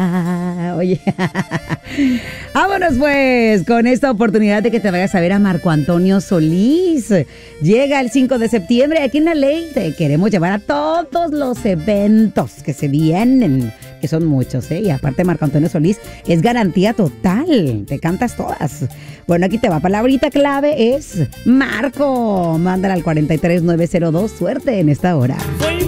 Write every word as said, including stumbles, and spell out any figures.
Oye, vámonos pues con esta oportunidad de que te vayas a ver a Marco Antonio Solís. Llega el cinco de septiembre aquí en La Ley. Te queremos llevar a todos los eventos que se vienen, que son muchos, ¿eh? Y aparte Marco Antonio Solís es garantía total. Te cantas todas. Bueno, aquí te va. Palabrita clave es Marco. Mándala al cuatro tres nueve cero dos. Suerte en esta hora.